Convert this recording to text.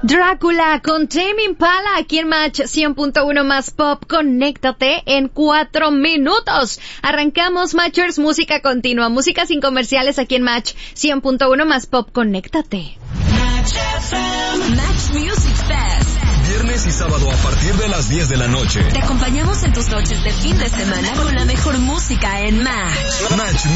Drácula con Tame Impala aquí en Match 100.1 más pop. Conéctate en 4 minutos. Arrancamos Matchers, música continua, música sin comerciales aquí en Match 100.1 más pop. Conéctate. Match Music Fest. Viernes y sábado a partir de las 10 de la noche. Te acompañamos en tus noches de fin de semana con la mejor música en Match.